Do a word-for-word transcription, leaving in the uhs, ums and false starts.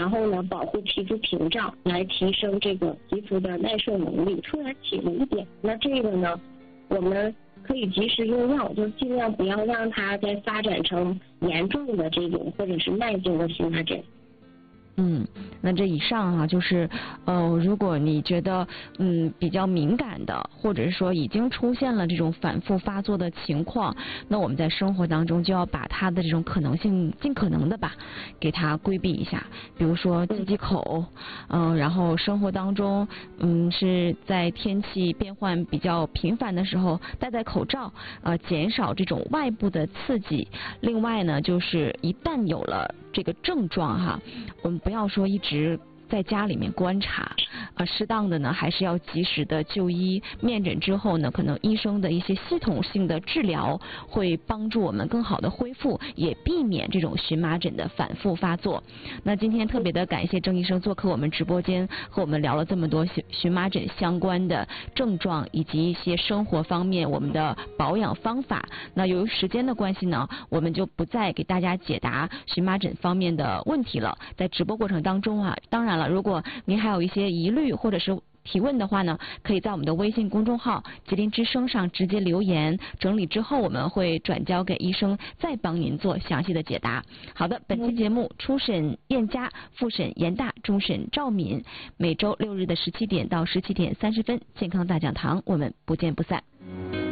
然后呢保护皮肤屏障，来提升这个皮肤的耐受能力。突然起了一点，那这个呢我们可以及时用药，就尽量不要让它再发展成严重的这种或者是慢性的荨麻疹。 嗯，那这以上啊，就是呃，如果你觉得嗯比较敏感的，或者是说已经出现了这种反复发作的情况，那我们在生活当中就要把它的这种可能性尽可能的吧，给它规避一下。比如说忌忌口，嗯、呃，然后生活当中嗯是在天气变换比较频繁的时候戴戴口罩，呃，减少这种外部的刺激。另外呢，就是一旦有了这个症状哈，我们不要说一直在家里面观察，呃，适当的呢还是要及时的就医。面诊之后呢，可能医生的一些系统性的治疗会帮助我们更好的恢复，也避免这种荨麻疹的反复发作。那今天特别的感谢郑医生做客我们直播间，和我们聊了这么多荨荨麻疹相关的症状以及一些生活方面我们的保养方法。那由于时间的关系呢，我们就不再给大家解答荨麻疹方面的问题了。在直播过程当中啊，当然了，如果您还有一些疑虑或者是提问的话呢，可以在我们的微信公众号吉林之声上直接留言，整理之后我们会转交给医生，再帮您做详细的解答。好的，本期节目初审燕佳，复审严大，终审赵敏，每周六日的十七点到十七点三十分，健康大讲堂，我们不见不散。